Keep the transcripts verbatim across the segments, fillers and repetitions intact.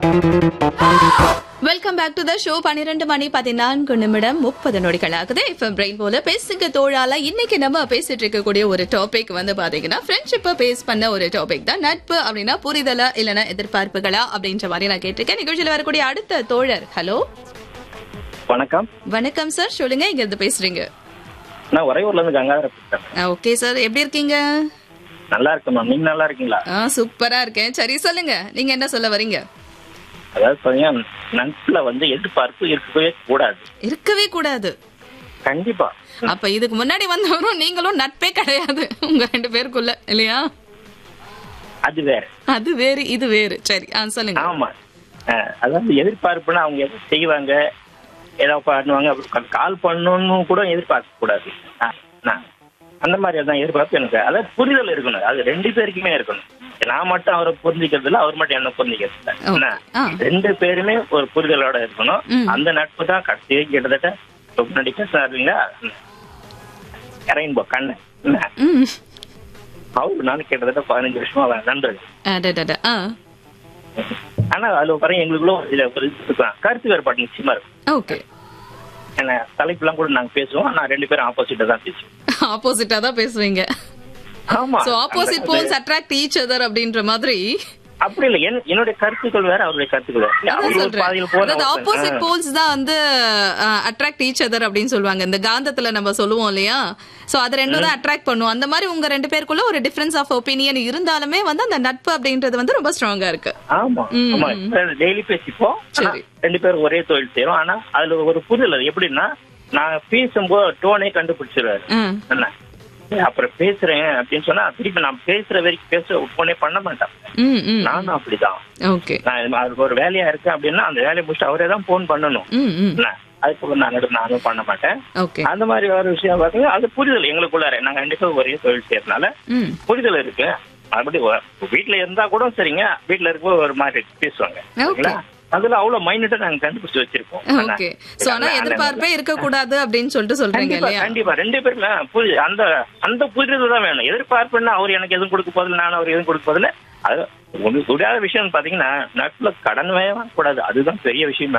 Welcome back to the show. பன்னிரண்டு மணி பதினான்கு நிமிடம் முப்பது நொடிகள் ஆகுது. இப்ப பிரெயின் போல பேசுங்க தோழால. இன்னைக்கு நம்ம பேசிட்டு இருக்கக்கூடிய ஒரு டாபிக் வந்து பாத்தீங்கன்னா ஃப்ரெண்ட்ஷிப்பை பேஸ் பண்ண ஒரு டாபிக் தான். நட்பு அப்படின்னா புரிதலா இல்லைன்னா எதிர்பார்ப்புகளா அப்படின்ற மாதிரி நான் கேட்டிருக்கேன். நிகழ்ச்சியில் வரக்கூடிய அடுத்த தோழர். ஹலோ, வணக்கம். வணக்கம் சார், சொல்லுங்க, எங்க இருந்து பேசுறீங்க? நான் உறையூர்ல இருந்து கங்காதர பேசுறேன். ஓகே சார், எப்படி இருக்கீங்க? நல்லா இருக்கேன் மேம், நீங்க நல்லா இருக்கீங்களா? சூப்பரா இருக்கேன். சரி, சொல்லுங்க, நீங்க என்ன சொல்ல வரீங்க? அதாவது பாத்தீங்கன்னா நட்புல வந்து எதிர்பார்ப்பு இருக்கவே கூடாது. இருக்கவே கூடாது. கண்டிப்பா. அப்ப இதுக்கு முன்னாடி வந்தவரும் நீங்களும் நட்பே கிடையாது உங்க ரெண்டு பேருக்குள்ள, இல்லையா? அது வேற, அது வேறு, இது வேறு. சரி, சொல்லுங்க. ஆமா, அதாவது எதிர்பார்ப்புன்னா அவங்க எதை செய்வாங்க, ஏதாவது பண்ணுவாங்க, கால் பண்ணணும்னு கூட எதிர்பார்க்க கூடாது. அந்த மாதிரி தான் எதிர்பார்ப்பு. எனக்கு அதாவது புரிதல் இருக்கணும். அது ரெண்டு பேருக்குமே இருக்கணும். நான் மட்டும் அவரை புரிஞ்சுக்கிறது இல்ல, அவர் மட்டும் என்ன புரிஞ்சுக்கிறது இல்ல. ரெண்டு பேருமே ஒரு புரிதலோட இருக்கணும். அந்த நட்பு தான் கடைசி கிட்டத்தட்ட முன்னாடி பேசுறீங்களா ரெயின்போ கண்ணன், அவரு நானும் கிட்டத்தட்ட பதினஞ்சு வருஷமா நண்பர்கள். ஆனா அதுல பாருங்க எங்களுக்குள்ள கருத்து வேறுபாடு நிச்சயமா இருக்கும். என்ன தலைப்புலாம் கூட நாங்க பேசுவோம். நான் ரெண்டு பேரும் ஆப்போசிட்டா தான் பேசுவோம். ஆப்போசிட்டா தான் பேசுவீங்க. ஆமா, so opposite poles attract each other அப்படின்ற மாதிரி. அப்படி இல்ல, என்னுடைய கருத்துக்கள் வேற, அவருடைய கருத்துக்கள் வேற. ஆப்போசிட் போல்ஸ் தான் வந்து அட்ராக்ட் ஈச் அதர் அப்படின்னு சொல்லுவாங்க. இந்த காந்தத்துல நம்ம சொல்லுவோம் இல்லையா? சோ அது ரெண்டும் தான் அட்ராக்ட் பண்ணும். அந்த மாதிரி உங்க ரெண்டு பேருக்குள்ள ஒரு டிஃபரன்ஸ் ஆஃப் ஒப்பீனியன் இருந்தாலுமே வந்து அந்த நட்பு அப்படின்றது வந்து ரொம்ப ஸ்ட்ராங்கா இருக்கு. ஆமா, டெய்லி பேசிப்போம், ரெண்டு பேரும் ஒரே தொழில் செய்யறோம். ஆனா அதுல ஒரு புரிதல் எப்படின்னா, நான் பேசும்போது டோனே கண்டுபிடிச்சிருவாரு. என்ன அப்புறம் பேசுறேன் அப்படின்னு சொன்னா திருப்பி நான் பேசுற வரைக்கும் பேச போனே பண்ண மாட்டேன். நானும் அப்படிதான். அதுக்கு ஒரு வேலையா இருக்கேன் அப்படின்னா அந்த வேலையை முடிச்சுட்டு அவரே தான் போன் பண்ணணும். அதுக்கப்புறம் நான் நானும் பண்ண மாட்டேன். அந்த மாதிரி ஒரு விஷயம் பாத்தீங்கன்னா அது புரிதல் எங்களுக்குள்ளார. நாங்க ரெண்டு பேரும் ஒரே தொழில் செய்யறதுனால புரிதல் இருக்கு. அப்படி வீட்டுல இருந்தா கூட சரிங்க, வீட்டுல இருக்க ஒரு மாதிரி பேசுவாங்க. அதுல அவ்வளவு மைனட்டா நாங்க கண்டுபிடிச்சு வச்சிருக்கோம். எதிர்பார்ப்பே இருக்க கூடாது அப்படின்னு சொல்லிட்டு சொல்றீங்க. கண்டிப்பா ரெண்டு பேருமே அந்த அந்த புரிதல் தான் வேணும். எதிர்பார்ப்புன்னா அவர் எனக்கு எதுவும் கொடுக்க போதில்லை, நானும் அவர் எதுவும் கொடுக்க போதில்லை. அது உங்களுக்கு முடியாத விஷயம் பாத்தீங்கன்னா நட்புல கடன் வேணும் கூடாது. அதுதான் பெரிய விஷயம்.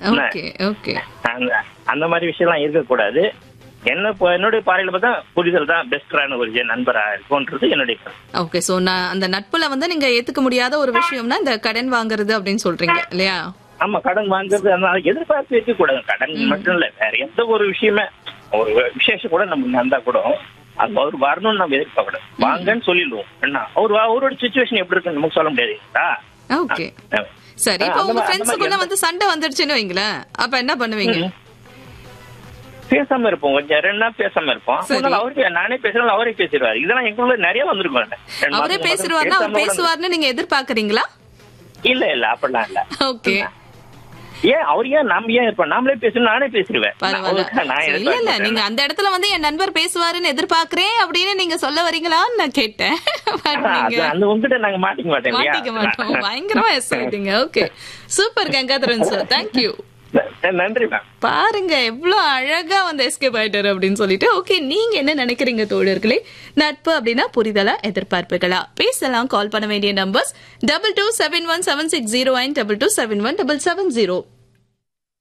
அந்த மாதிரி விஷயம் எல்லாம் இருக்கக்கூடாது. என்ன என்னுடைய பார்வையில பார்த்தா புரிதல் தான் பெஸ்டான ஒரு நண்பரா இருக்கும்ன்றது என்னுடைய. ஓகே, சோ நான் அந்த நட்புல வந்து நீங்க ஏத்துக்க முடியாத ஒரு விஷயம்னா இந்த கடன் வாங்குறது அப்படின்னு சொல்றீங்க இல்லையா? ஆமா, கடன் வாங்குறது எதிர்பார்ப்பு இருக்க கூடாது. கடன் மட்டும் இல்ல, வேற எந்த ஒரு விஷயமே, ஒரு விசேஷம் கூட நமக்கு வந்தா கூட அது அவர் வரணும்னு நம்ம எதிர்பார்க்க கூடாது. வாங்கன்னு சொல்லிடுவோம். என்ன அவரு அவரோட சிச்சுவேஷன் எப்படி இருக்குன்னு நமக்கு சொல்ல முடியாது. ஓகே, சரி. இப்போ உங்க ஃப்ரெண்ட்ஸுக்குள்ள வந்து சண்டை வந்துடுச்சுன்னு வைங்களேன், அப்ப என்ன பண்ணுவீங்க? பேசாம இருப்போம், கொஞ்சம் ரெண்டு நாள் பேசாம இருப்போம். அவருக்கு நானே பேசுறேன், அவரே பேசிடுவாரு. இதெல்லாம் எங்களுக்குள்ள நிறைய வந்திருக்கும். அவரே பேசுவாருன்னா அவர் பேசுவாருன்னு நீங்க எதிர்பார்க்கறீங்களா? இல்ல இல்ல, அப்படிலாம் இல்ல. ஓகே, ஏன் அவர் ஏன் நம்ம ஏன் இருப்போம், நாமளே பேசணும், நானே பேசிடுவேன். இல்ல இல்ல, நீங்க அந்த இடத்துல வந்து என் நண்பர் பேசுவாருன்னு எதிர்பார்க்கிறேன் அப்படின்னு நீங்க சொல்ல வரீங்களான்னு நான் கேட்டேன். உங்ககிட்ட நாங்க மாட்டிக்க மாட்டேன். மாட்டிக்க மாட்டோம், பயங்கரமா எஸ் ஆயிட்டீங்க. Okay, super Gangadharan sir, thank you. நன்றி. பாருங்க எவ்வளவு அழகா வந்து எஸ்கேப் ஆயிட்டாரு அப்படின்னு சொல்லிட்டு. ஓகே, நீங்க என்ன நினைக்கிறீங்க தோழர்களே? நட்பு அப்படின்னா புரிதலா எதிர்பார்ப்புகளா? பேசலாம். கால் பண்ண வேண்டிய numbers double two seven one seven six zero and double two seven one double seven zero.